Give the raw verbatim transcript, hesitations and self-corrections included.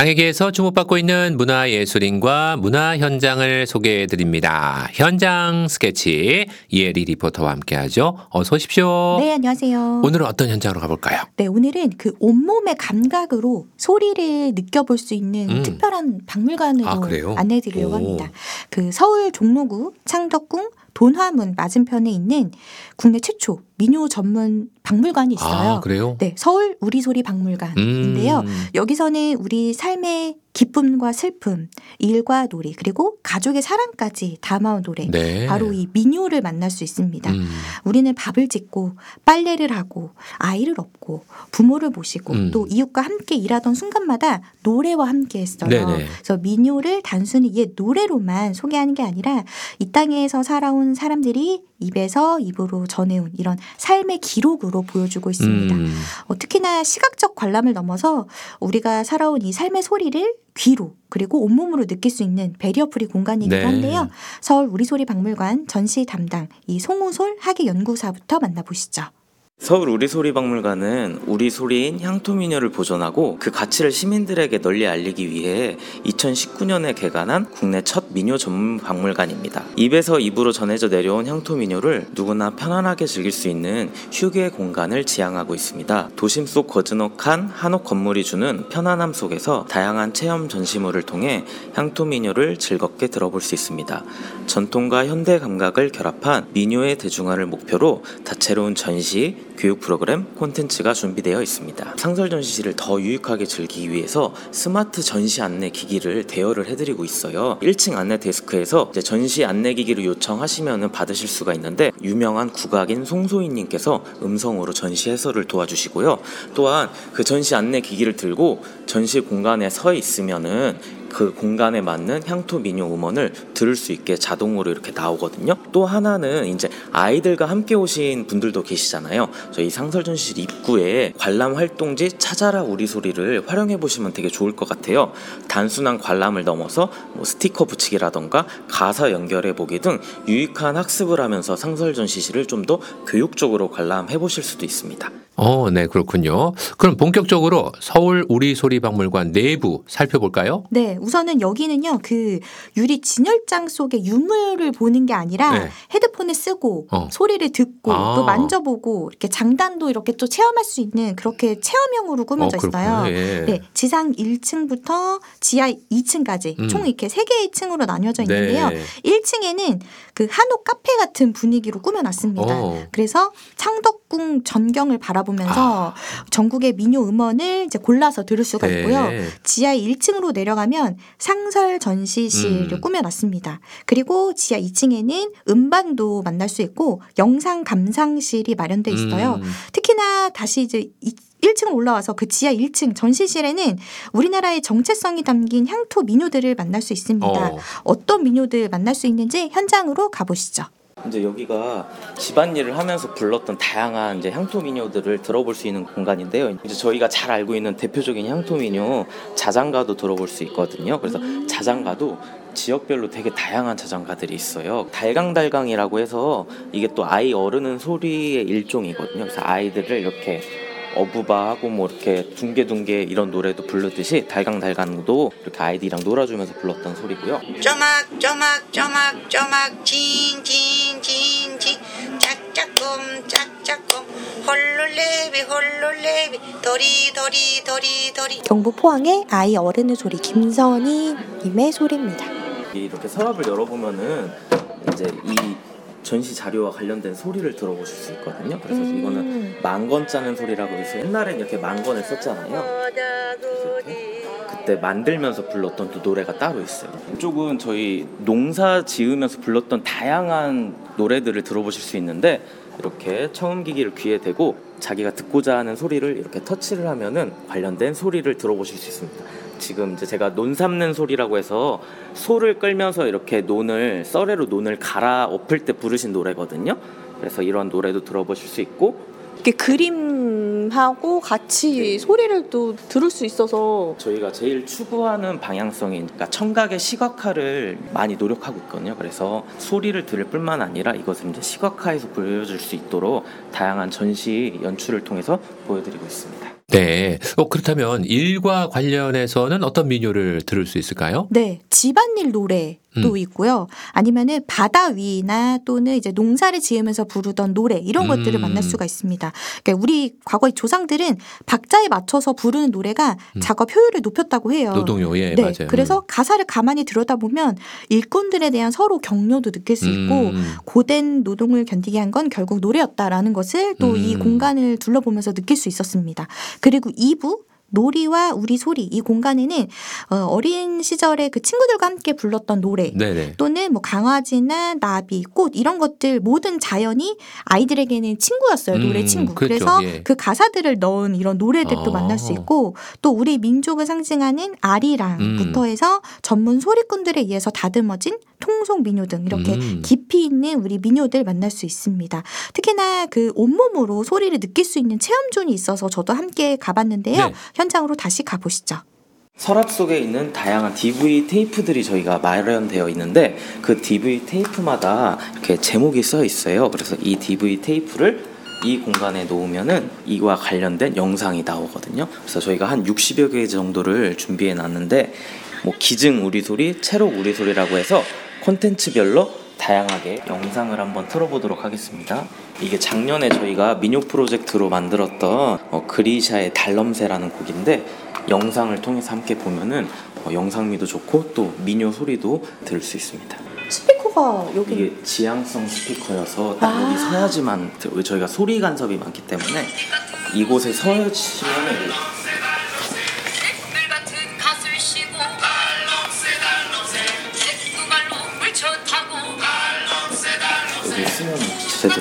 장애계에서 주목받고 있는 문화예술인과 문화 현장을 소개해드립니다. 현장 스케치 이혜리 리포터와 함께하죠. 어서 오십시오. 네, 안녕하세요. 오늘은 어떤 현장으로 가볼까요? 네, 오늘은 그 온몸의 감각으로 소리를 느껴볼 수 있는 음. 특별한 박물관으로 아, 그래요? 안내해드리려고 오. 합니다. 그 서울 종로구 창덕궁 돈화문 맞은편에 있는 국내 최초 민요 전문 박물관이 있어요. 아, 그래요? 네, 서울 우리소리 박물관인데요. 음. 여기서는 우리 삶의 기쁨과 슬픔, 일과 놀이, 그리고 가족의 사랑까지 담아온 노래, 네. 바로 이 민요를 만날 수 있습니다. 음. 우리는 밥을 짓고 빨래를 하고 아이를 업고 부모를 모시고 음. 또 이웃과 함께 일하던 순간마다 노래와 함께 했어요. 네네. 그래서 민요를 단순히 옛 노래로만 소개하는 게 아니라 이 땅에서 살아온 사람들이 입에서 입으로 전해온 이런 삶의 기록으로 보여주고 있습니다. 음. 어, 특히나 시각적 관람을 넘어서 우리가 살아온 이 삶의 소리를 귀로 그리고 온몸으로 느낄 수 있는 베리어프리 공간이기도 네. 한데요. 서울 우리소리 박물관 전시 담당 이 송우솔 학예연구사부터 만나보시죠. 서울 우리소리 박물관은 우리소리인 향토민요를 보존하고 그 가치를 시민들에게 널리 알리기 위해 이천십구 년에 개관한 국내 첫 민요 전문 박물관입니다. 입에서 입으로 전해져 내려온 향토민요를 누구나 편안하게 즐길 수 있는 휴게 공간을 지향하고 있습니다. 도심 속 거즈넉한 한옥 건물이 주는 편안함 속에서 다양한 체험 전시물을 통해 향토민요를 즐겁게 들어볼 수 있습니다. 전통과 현대 감각을 결합한 민요의 대중화를 목표로 다채로운 전시, 교육 프로그램, 콘텐츠가 준비되어 있습니다. 상설 전시실을 더 유익하게 즐기기 위해서 스마트 전시 안내 기기를 대여를 해드리고 있어요. 일 층 안내 데스크에서 이제 전시 안내 기기를 요청하시면 받으실 수가 있는데 유명한 국악인 송소희님께서 음성으로 전시 해설을 도와주시고요. 또한 그 전시 안내 기기를 들고 전시 공간에 서 있으면은 그 공간에 맞는 향토 민요 음원을 들을 수 있게 자동으로 이렇게 나오거든요. 또 하나는 이제 아이들과 함께 오신 분들도 계시잖아요. 저희 상설전시실 입구에 관람 활동지 찾아라 우리 소리를 활용해 보시면 되게 좋을 것 같아요. 단순한 관람을 넘어서 뭐 스티커 붙이기라던가 가사 연결해 보기 등 유익한 학습을 하면서 상설전시실을 좀 더 교육적으로 관람해 보실 수도 있습니다. 어, 네, 그렇군요. 그럼 본격적으로 서울 우리소리 박물관 내부 살펴볼까요? 네, 우선은 여기는요, 그 유리 진열장 속에 유물을 보는 게 아니라 네. 헤드폰을 쓰고 어. 소리를 듣고 아. 또 만져보고 이렇게 장단도 이렇게 또 체험할 수 있는 그렇게 체험형으로 꾸며져 어, 그렇군요. 있어요. 예. 네, 지상 일 층부터 지하 이 층까지 음. 총 이렇게 세 개의 층으로 나뉘어져 있는데요. 네. 일 층에는 그 한옥 카페 같은 분위기로 꾸며놨습니다. 어. 그래서 창덕궁 전경을 바라보면서 전국의 민요 음원을 이제 골라서 들을 수가 네. 있고요. 지하 일 층으로 내려가면 상설 전시실을 음. 꾸며놨습니다. 그리고 지하 이 층에는 음반도 만날 수 있고 영상 감상실이 마련돼 있어요. 음. 특히나 다시 이제 일 층을 올라와서 그 지하 일 층 전시실에는 우리나라의 정체성이 담긴 향토 민요들을 만날 수 있습니다. 어. 어떤 민요들 만날 수 있는지 현장으로 가보시죠. 이제 여기가 집안일을 하면서 불렀던 다양한 이제 향토 민요들을 들어볼 수 있는 공간인데요. 이제 저희가 잘 알고 있는 대표적인 향토 민요 자장가도 들어볼 수 있거든요. 그래서 자장가도 지역별로 되게 다양한 자장가들이 있어요. 달강달강이라고 해서 이게 또 아이 어르는 소리의 일종이거든요. 그래서 아이들을 이렇게 어부바하고 뭐 이렇게 둥개둥개 이런 노래도 부르듯이 달강달강도 이렇게 아이들이랑 놀아주면서 불렀던 소리고요. 쪼막 쪼막 쪼막 쪼막 진진진진 짝짝꿈 짝짝꿈 홀룰레비 홀룰레비 도리 도리 도리 도리. 경북 포항의 아이 어른의 소리 김선희 님의 소리입니다. 이렇게 서랍을 열어보면은 이제 이 전시 자료와 관련된 소리를 들어보실 수 있거든요. 그래서 음. 이거는 만권 짜는 소리라고 해서 옛날엔 이렇게 만권을 썼잖아요. 이렇게 그때 만들면서 불렀던 또 노래가 따로 있어요. 이쪽은 저희 농사 지으면서 불렀던 다양한 노래들을 들어보실 수 있는데 이렇게 청음기기를 귀에 대고 자기가 듣고자 하는 소리를 이렇게 터치를 하면은 관련된 소리를 들어보실 수 있습니다. 지금 이제 제가 논 삼는 소리라고 해서 소를 끌면서 이렇게 논을 썰애로 논을 갈아 엎을 때 부르신 노래거든요. 그래서 이런 노래도 들어보실 수 있고 이렇게 그림하고 같이 네. 소리를 또 들을 수 있어서 저희가 제일 추구하는 방향성이 그러니까 청각의 시각화를 많이 노력하고 있거든요. 그래서 소리를 들을 뿐만 아니라 이것을 이제 시각화해서 보여줄 수 있도록 다양한 전시 연출을 통해서 보여드리고 있습니다. 네. 어, 그렇다면 일과 관련해서는 어떤 민요를 들을 수 있을까요? 네, 집안일 노래도 음. 있고요. 아니면은 바다 위나 또는 이제 농사를 지으면서 부르던 노래 이런 음. 것들을 만날 수가 있습니다. 그러니까 우리 과거의 조상들은 박자에 맞춰서 부르는 노래가 작업 효율을 높였다고 해요. 노동요, 예, 네, 맞아요. 그래서 가사를 가만히 들여다보면 일꾼들에 대한 서로 격려도 느낄 수 있고 음. 고된 노동을 견디게 한 건 결국 노래였다라는 것을 또 이 음. 공간을 둘러보면서 느낄 수 있었습니다. 그리고 이 부 놀이와 우리 소리 이 공간에는 어, 어린 시절에 그 친구들과 함께 불렀던 노래 네네. 또는 뭐 강아지나 나비, 꽃 이런 것들 모든 자연이 아이들에게는 친구였어요. 노래 음, 친구. 그렇죠. 그래서 예. 그 가사들을 넣은 이런 노래들도 아. 만날 수 있고 또 우리 민족을 상징하는 아리랑부터 음. 해서 전문 소리꾼들에 의해서 다듬어진 통속 민요 등 이렇게 음. 깊이 있는 우리 민요들 만날 수 있습니다. 특히나 그 온몸으로 소리를 느낄 수 있는 체험존이 있어서 저도 함께 가봤는데요. 네. 현장으로 다시 가보시죠. 서랍 속에 있는 다양한 디브이 테이프들이 저희가 마련되어 있는데 그 디브이 테이프마다 이렇게 제목이 써 있어요. 그래서 이 디브이 테이프를 이 공간에 놓으면은 이와 관련된 영상이 나오거든요. 그래서 저희가 한 육십여 개 정도를 준비해 놨는데 뭐 기증 우리 소리, 채록 우리 소리라고 해서 콘텐츠별로 다양하게 영상을 한번 틀어보도록 하겠습니다. 이게 작년에 저희가 민요 프로젝트로 만들었던 어, 그리샤의 달럼새라는 곡인데 영상을 통해서 함께 보면은 어, 영상미도 좋고 또 민요 소리도 들을 수 있습니다. 스피커가 여기 이게 지향성 스피커여서 딱 아. 여기 서야지만 들- 저희가 소리 간섭이 많기 때문에 이곳에 서시면